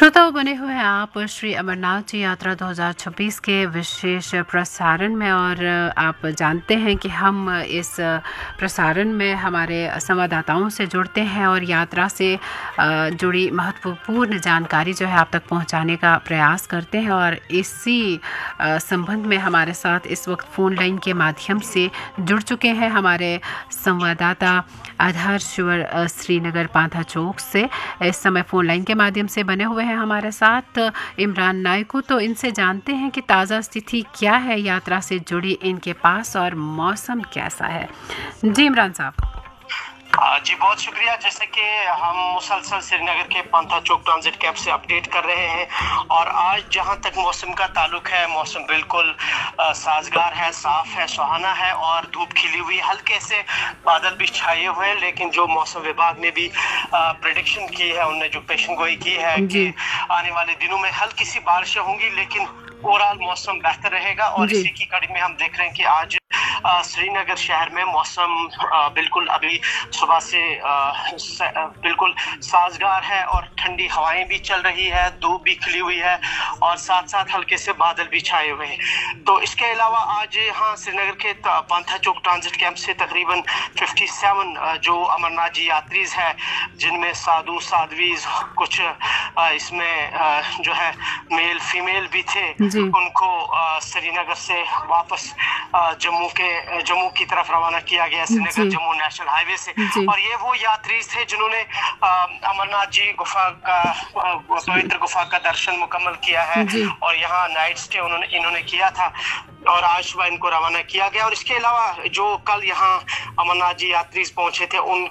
श्रोताओं बने हुए हैं आप श्री अमरनाथ जी यात्रा 2026 के विशेष प्रसारण में। और आप जानते हैं कि हम इस प्रसारण में हमारे संवाददाताओं से जुड़ते हैं और यात्रा से जुड़ी महत्वपूर्ण जानकारी जो है आप तक पहुंचाने का प्रयास करते हैं। और इसी संबंध में हमारे साथ इस वक्त फ़ोन लाइन के माध्यम से जुड़ चुके हैं हमारे संवाददाता आधार शिवर श्रीनगर पांथा चौक से। इस समय फ़ोन लाइन के माध्यम से बने हुए हैं हमारे साथ इमरान नायकू। तो इनसे जानते हैं कि ताज़ा स्थिति क्या है यात्रा से जुड़ी इनके पास और मौसम कैसा है। जी इमरान साहब। जी बहुत शुक्रिया। जैसे कि हम मुसलसल श्रीनगर के पांथा चौक ट्रांजिट कैंप से अपडेट कर रहे हैं और आज जहां तक मौसम का ताल्लुक है, मौसम बिल्कुल साजगार है, साफ है, सुहाना है और धूप खिली हुई, हल्के से बादल भी छाए हुए हैं। लेकिन जो मौसम विभाग ने भी प्रेडिक्शन की है, उन्होंने जो पेशन गोई की है कि आने वाले दिनों में हल्की सी बारिशें होंगी लेकिन ओवरऑल मौसम बेहतर रहेगा। और इसी की कड़ी में हम देख रहे हैं कि आज श्रीनगर शहर में मौसम बिल्कुल अभी सुबह से बिल्कुल साजगार है और ठंडी हवाएं भी चल रही है, धूप भी खिली हुई है और साथ साथ हल्के से बादल भी छाए हुए हैं। तो इसके अलावा आज यहाँ श्रीनगर के पांथा चौक ट्रांजिट कैंप से तकरीबन 57 जो अमरनाथ जी यात्रीज है, जिनमें साधु साध्वीज कुछ इसमें जो है मेल फीमेल भी थे, उनको श्रीनगर से वापस जम्मू की तरफ रवाना किया गया, श्रीनगर जम्मू नेशनल हाईवे से। और ये वो यात्री थे जिन्होंने अमरनाथ जी गुफा का पवित्र गुफा का दर्शन मुकम्मल किया है और यहाँ नाइट स्टे इन्होंने किया था और आज सुबह इनको रवाना किया गया। और इसके अलावा जो कल यहाँ अमरनाथ जी यात्री पहुंचे थे,